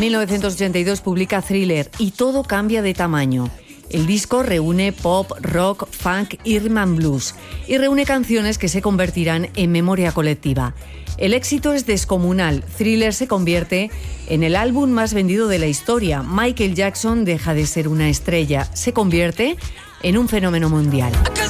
1982 publica Thriller y todo cambia de tamaño. El disco reúne pop, rock, funk y rhythm and blues y reúne canciones que se convertirán en memoria colectiva. El éxito es descomunal. Thriller se convierte en el álbum más vendido de la historia. Michael Jackson deja de ser una estrella, se convierte en un fenómeno mundial.